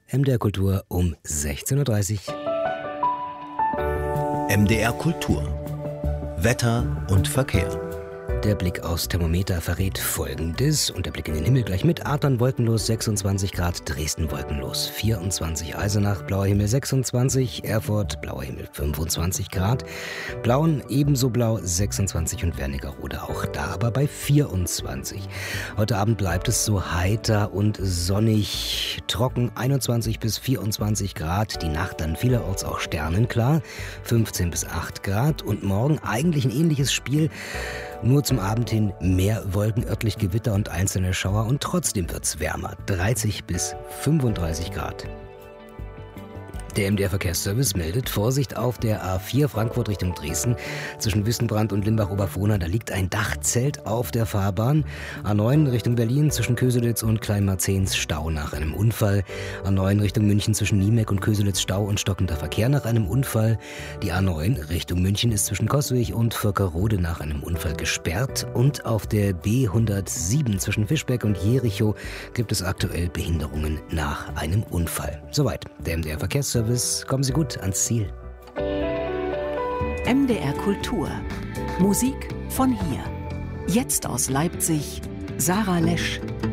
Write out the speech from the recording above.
MDR Kultur um 16.30 Uhr. MDR Kultur. Wetter und Verkehr. Der Blick aufs Thermometer verrät Folgendes. Und der Blick in den Himmel gleich mit. Adern wolkenlos 26 Grad, Dresden wolkenlos 24, Eisenach blauer Himmel 26, Erfurt blauer Himmel 25 Grad, Blauen ebenso blau 26 und Wernigerode auch da, aber bei 24. Heute Abend bleibt es so heiter und sonnig, trocken 21 bis 24 Grad, die Nacht dann vielerorts auch sternenklar 15 bis 8 Grad und morgen eigentlich ein ähnliches Spiel. Nur zum Abend hin mehr Wolken, örtlich Gewitter und einzelne Schauer und trotzdem wird's wärmer, 30 bis 35 Grad. Der MDR-Verkehrsservice meldet Vorsicht auf der A4 Frankfurt Richtung Dresden. Zwischen Wissenbrand und Limbach-Oberfrohna, da liegt ein Dachzelt auf der Fahrbahn. A9 Richtung Berlin zwischen Köselitz und Kleinmarzens Stau nach einem Unfall. A9 Richtung München zwischen Niemeck und Köselitz Stau und stockender Verkehr nach einem Unfall. Die A9 Richtung München ist zwischen Coswig und Völkerode nach einem Unfall gesperrt. Und auf der B107 zwischen Fischbeck und Jerichow gibt es aktuell Behinderungen nach einem Unfall. Soweit der MDR-Verkehrsservice. Kommen Sie gut ans Ziel. MDR Kultur. Musik von hier. Jetzt aus Leipzig, Sarah Lesch.